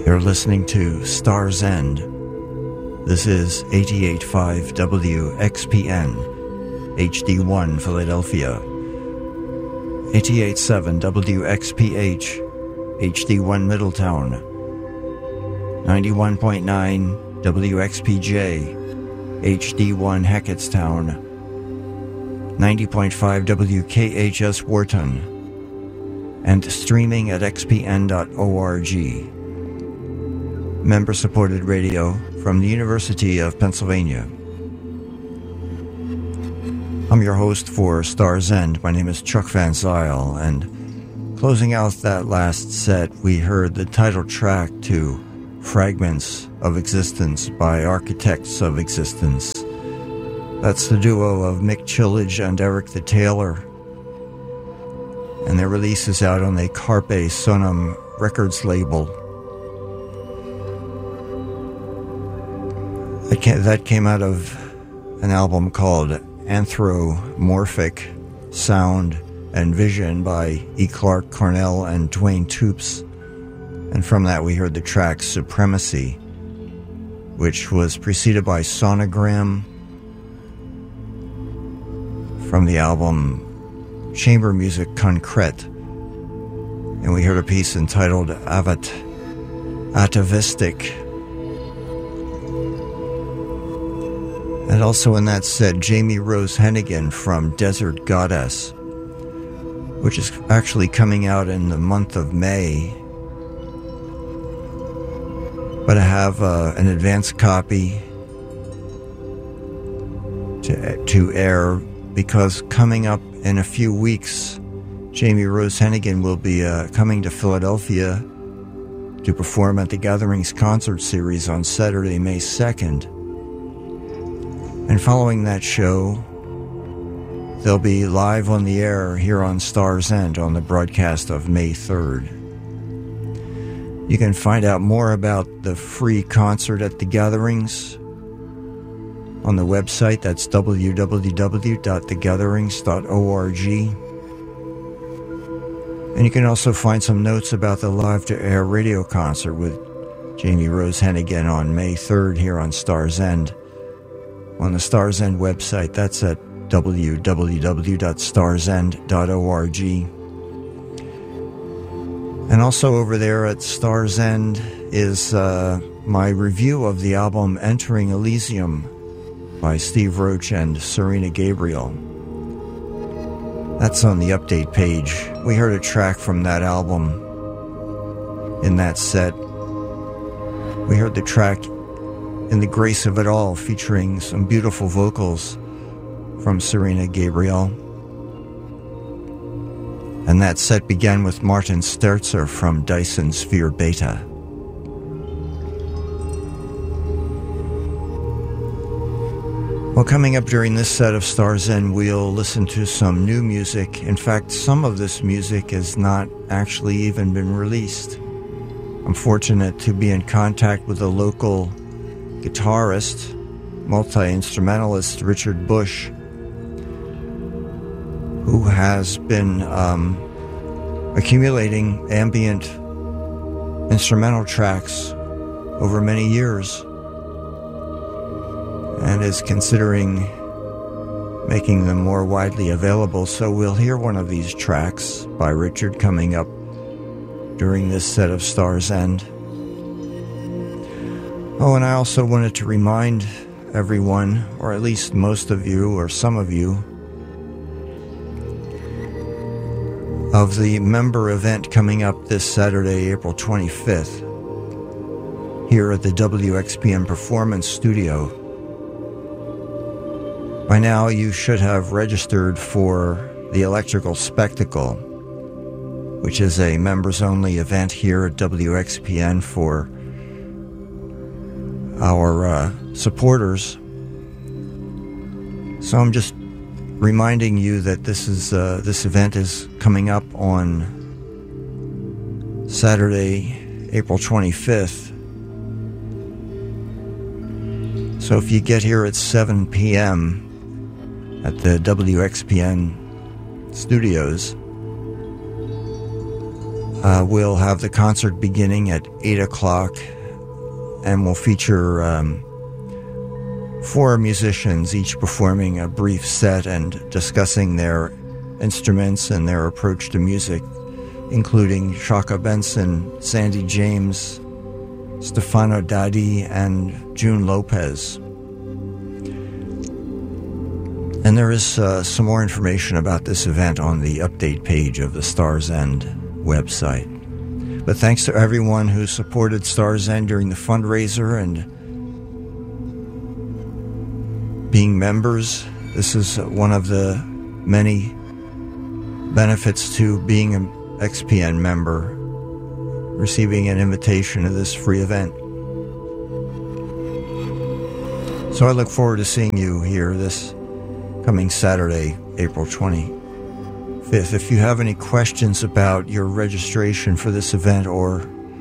You're listening to Star's End. This is 88.5 WXPN, HD1 Philadelphia, 88.7 WXPH, HD1 Middletown, 91.9 WXPJ, HD1 Hackettstown, 90.5 WKHS Wharton, and streaming at xpn.org. Member-supported radio from the University of Pennsylvania. I'm your host for Star's End. My name is Chuck Van Zyl, and closing out that last set, we heard the title track to Fragments of Existence by Architects of Existence. That's the duo of Mick Chillage and Eric the Tailor, and their release is out on the Carpe Sonum Records label. That came out of an album called Anthropomorphic Sound and Vision by E. Clark Cornell and Dwayne Toops. And from that we heard the track Supremacy, which was preceded by Sonogram from the album Chamber Music Concrete. And we heard a piece entitled Atavistic. And also in that set, Jamie Rose Hennigan from Desert Goddess, which is actually coming out in the month of May. But I have an advanced copy to air, because coming up in a few weeks, Jamie Rose Hennigan will be coming to Philadelphia to perform at the Gatherings Concert Series on Saturday, May 2nd. And following that show, they'll be live on the air here on Star's End on the broadcast of May 3rd. You can find out more about the free concert at the Gatherings on the website. That's www.thegatherings.org. And you can also find some notes about the live-to-air radio concert with Jamie Rose Hennigan on May 3rd here on Star's End on the Star's End website. That's at www.starsend.org. And also over there at Star's End is my review of the album Entering Elysium by Steve Roach and Serena Gabriel. That's on the update page. We heard a track from that album in that set. We heard the track In the Grace of It All, featuring some beautiful vocals from Serena Gabriel. And that set began with Martin Sterzer from Dyson Sphere Beta. Well, coming up during this set of Star's End, we'll listen to some new music. In fact, some of this music has not actually even been released. I'm fortunate to be in contact with a local guitarist, multi-instrumentalist, Richard Bush, who has been accumulating ambient instrumental tracks over many years and is considering making them more widely available. So we'll hear one of these tracks by Richard coming up during this set of Star's End. Oh, and I also wanted to remind everyone, or at least most of you, or some of you, of the member event coming up this Saturday, April 25th, here at the WXPN Performance Studio. By now, you should have registered for the Electrical Spectacle, which is a members-only event here at WXPN for our supporters. So I'm just reminding you that this event is coming up on Saturday, April 25th. So if you get here at 7 p.m. at the WXPN studios, We'll have the concert beginning at 8 o'clock, and we'll feature 4 musicians, each performing a brief set and discussing their instruments and their approach to music, including Shaka Benson, Sandy James, Stefano Daddi, and June Lopez. And there is some more information about this event on the update page of the Star's End website. But thanks to everyone who supported Star's End during the fundraiser and being members. This is one of the many benefits to being an XPN member, receiving an invitation to this free event. So I look forward to seeing you here this coming Saturday, April 25th. If you have any questions about your registration for this event or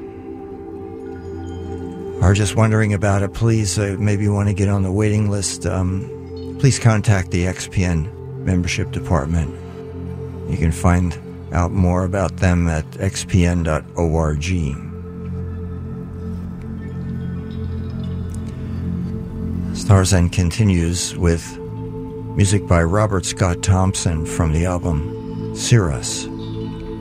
are just wondering about it, please, maybe you want to get on the waiting list, please contact the XPN membership department. You can find out more about them at xpn.org. Star's End continues with music by Robert Scott Thompson from the album Cirrus.